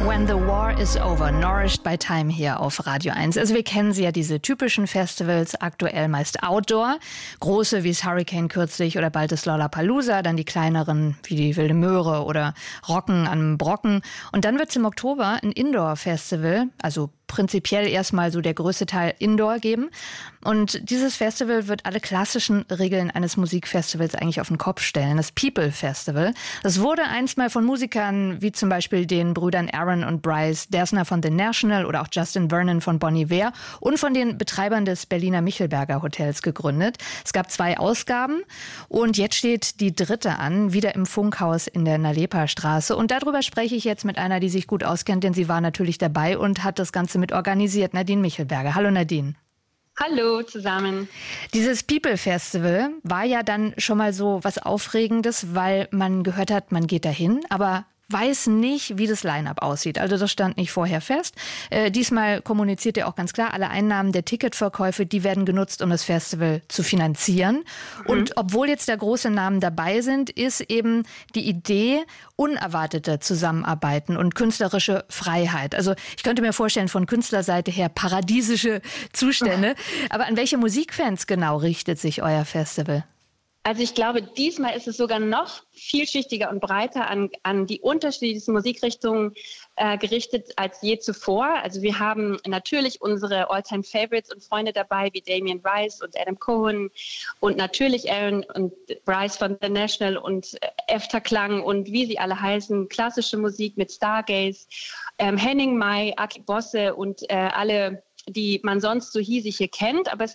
When the War is Over, Nourished by Time hier auf Radio 1. Also wir kennen sie ja, diese typischen Festivals, aktuell meist Outdoor. Große wie das Hurricane kürzlich oder bald das Lollapalooza, dann die kleineren wie die Wilde Möhre oder Rocken am Brocken. Und dann wird es im Oktober ein Indoor-Festival, also prinzipiell erstmal so der größte Teil Indoor geben. Und dieses Festival wird alle klassischen Regeln eines Musikfestivals eigentlich auf den Kopf stellen. Das People Festival. Das wurde einst mal von Musikern wie zum Beispiel den Brüdern Aaron und Bryce Dessner von The National oder auch Justin Vernon von Bon Iver und von den Betreibern des Berliner Michelberger Hotels gegründet. Es gab 2 Ausgaben und jetzt steht die 3. an, wieder im Funkhaus in der Nalepa-Straße. Und darüber spreche ich jetzt mit einer, die sich gut auskennt, denn sie war natürlich dabei und hat das Ganze mit organisiert, Nadine Michelberger. Hallo Nadine. Hallo zusammen. Dieses People Festival war ja dann schon mal so was Aufregendes, weil man gehört hat, man geht dahin, aber weiß nicht, wie das Line-Up aussieht. Also das stand nicht vorher fest. Diesmal kommuniziert er auch ganz klar, alle Einnahmen der Ticketverkäufe, die werden genutzt, um das Festival zu finanzieren. Und obwohl jetzt da große Namen dabei sind, ist eben die Idee unerwartete Zusammenarbeiten und künstlerische Freiheit. Also ich könnte mir vorstellen, von Künstlerseite her paradiesische Zustände. Aber an welche Musikfans genau richtet sich euer Festival? Also ich glaube, diesmal ist es sogar noch vielschichtiger und breiter an die unterschiedlichsten Musikrichtungen gerichtet als je zuvor. Also wir haben natürlich unsere All-Time-Favorites und Freunde dabei, wie Damien Rice und Adam Cohen und natürlich Aaron und Bryce von The National und Efterklang und wie sie alle heißen, klassische Musik mit Stargaze, Henning Mai, Aki Bosse und alle, die man sonst so hiesig hier kennt. Aber es